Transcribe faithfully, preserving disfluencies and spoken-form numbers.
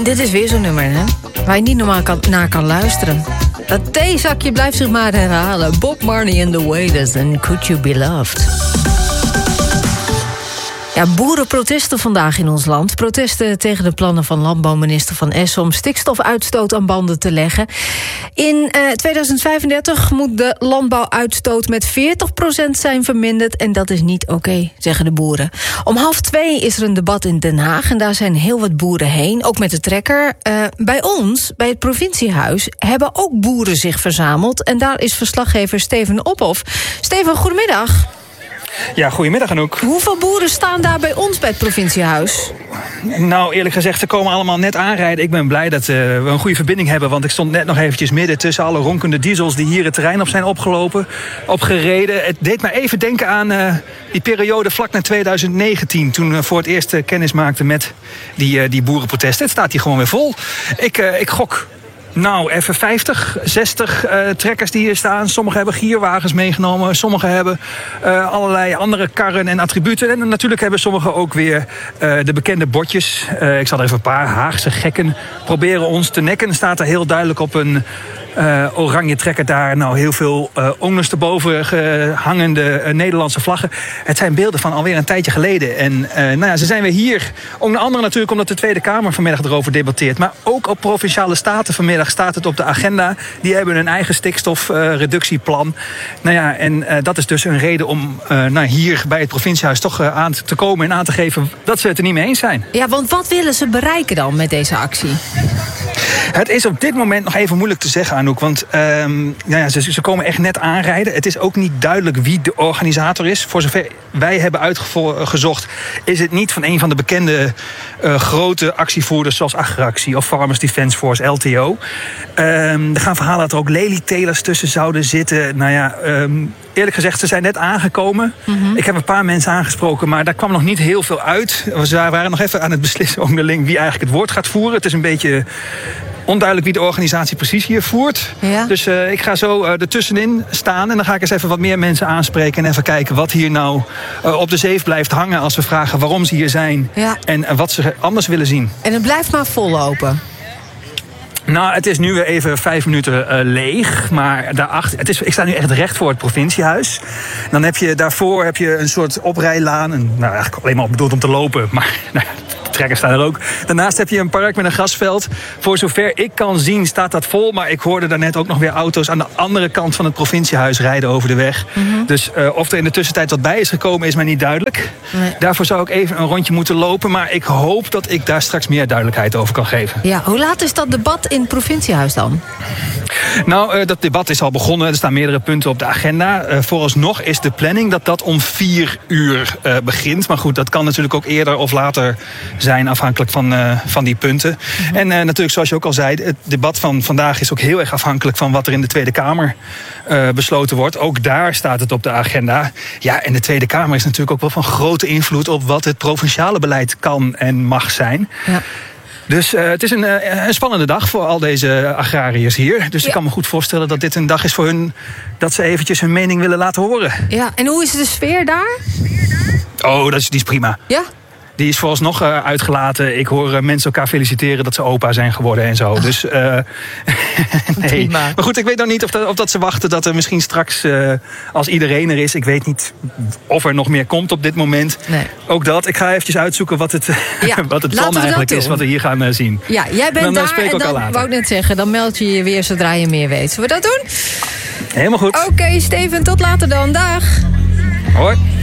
En dit is weer zo'n nummer, hè? Waar je niet normaal kan, naar kan luisteren. Dat theezakje blijft zich maar herhalen. Bob Marley and the Wailers en Could You Be Loved. Ja, boerenprotesten vandaag in ons land. Protesten tegen de plannen van landbouwminister Van Essen om stikstofuitstoot aan banden te leggen. In uh, tweeduizend vijfendertig moet de landbouwuitstoot met veertig procent zijn verminderd. En dat is niet oké, okay, zeggen de boeren. Om half twee is er een debat in Den Haag. En daar zijn heel wat boeren heen, ook met de trekker. Uh, bij ons, bij het provinciehuis, hebben ook boeren zich verzameld. En daar is verslaggever Steven Ophof. Steven, goedemiddag. Ja, goedemiddag Anouk. Hoeveel boeren staan daar bij ons bij het provinciehuis? Nou, eerlijk gezegd, ze komen allemaal net aanrijden. Ik ben blij dat uh, we een goede verbinding hebben. Want ik stond net nog eventjes midden tussen alle ronkende diesels die hier het terrein op zijn opgelopen, opgereden. Het deed mij even denken aan uh, die periode vlak na tweeduizend negentien. Toen we voor het eerst uh, kennis maakten met die, uh, die boerenprotesten. Het staat hier gewoon weer vol. Ik, uh, ik gok... Nou, even vijftig, zestig uh, trekkers die hier staan. Sommigen hebben gierwagens meegenomen. Sommigen hebben uh, allerlei andere karren en attributen. En natuurlijk hebben sommigen ook weer uh, de bekende botjes. Uh, ik zal er even een paar Haagse gekken proberen ons te nekken. Staat er heel duidelijk op een uh, oranje trekker daar. Nou, heel veel uh, ondersteboven hangende uh, Nederlandse vlaggen. Het zijn beelden van alweer een tijdje geleden. En uh, nou ja, ze zijn weer hier. Onder andere natuurlijk omdat de Tweede Kamer vanmiddag erover debatteert. Maar ook op Provinciale Staten vanmiddag staat het op de agenda. Die hebben een eigen stikstofreductieplan. Uh, nou ja, en uh, dat is dus een reden om uh, nou, hier bij het provinciehuis toch uh, aan te komen en aan te geven dat ze het er niet mee eens zijn. Ja, want wat willen ze bereiken dan met deze actie? Het is op dit moment nog even moeilijk te zeggen, Anouk. Want um, nou ja, ze, ze komen echt net aanrijden. Het is ook niet duidelijk wie de organisator is. Voor zover wij hebben uitgezocht, is het niet van een van de bekende uh, grote actievoerders zoals Agractie of Farmers Defence Force, L T O. Um, er gaan verhalen dat er ook lelietelers tussen zouden zitten. Nou ja, um, eerlijk gezegd, ze zijn net aangekomen. Mm-hmm. Ik heb een paar mensen aangesproken, maar daar kwam nog niet heel veel uit. We waren nog even aan het beslissen onderling wie eigenlijk het woord gaat voeren. Het is een beetje onduidelijk wie de organisatie precies hier voert. Ja. Dus uh, ik ga zo uh, ertussenin staan en dan ga ik eens even wat meer mensen aanspreken en even kijken wat hier nou uh, op de zeef blijft hangen als we vragen waarom ze hier zijn, ja, en uh, wat ze anders willen zien. En het blijft maar vollopen. Nou, het is nu weer even vijf minuten uh, leeg. Maar daarachter, het is, ik sta nu echt recht voor het provinciehuis. Dan heb je daarvoor heb je een soort oprijlaan. En, nou, eigenlijk alleen maar bedoeld om te lopen. Maar nou, de trekkers staan er ook. Daarnaast heb je een park met een grasveld. Voor zover ik kan zien staat dat vol. Maar ik hoorde daarnet ook nog weer auto's aan de andere kant van het provinciehuis rijden over de weg. Mm-hmm. Dus uh, of er in de tussentijd wat bij is gekomen is mij niet duidelijk. Nee. Daarvoor zou ik even een rondje moeten lopen. Maar ik hoop dat ik daar straks meer duidelijkheid over kan geven. Ja, hoe laat is dat debat in het provinciehuis dan? Nou, uh, dat debat is al begonnen. Er staan meerdere punten op de agenda. Uh, vooralsnog is de planning dat dat om vier uur uh, begint. Maar goed, dat kan natuurlijk ook eerder of later zijn, afhankelijk van, uh, van die punten. Mm-hmm. En uh, natuurlijk, zoals je ook al zei, het debat van vandaag is ook heel erg afhankelijk van wat er in de Tweede Kamer uh, besloten wordt. Ook daar staat het op de agenda. Ja, en de Tweede Kamer is natuurlijk ook wel van grote invloed op wat het provinciale beleid kan en mag zijn. Ja. Dus uh, het is een, uh, een spannende dag voor al deze agrariërs hier. Dus ja, ik kan me goed voorstellen dat dit een dag is voor hun, dat ze eventjes hun mening willen laten horen. Ja, en hoe is de sfeer daar? Oh, dat is, die is prima. Ja? Die is vooralsnog uh, uitgelaten. Ik hoor uh, mensen elkaar feliciteren dat ze opa zijn geworden en zo. Oh. Dus, uh, nee. Maar goed, ik weet nog niet of dat, of dat ze wachten dat er misschien straks, uh, als iedereen er is, ik weet niet of er nog meer komt op dit moment. Nee. Ook dat. Ik ga eventjes uitzoeken wat het, ja, wat het plan eigenlijk is, wat we hier gaan uh, zien. Ja, jij bent dan, daar en dan, wou ik net zeggen, dan meld je je weer zodra je meer weet. Zullen we dat doen? Helemaal goed. Oké, okay, Steven, tot later dan. Dag. Hoi.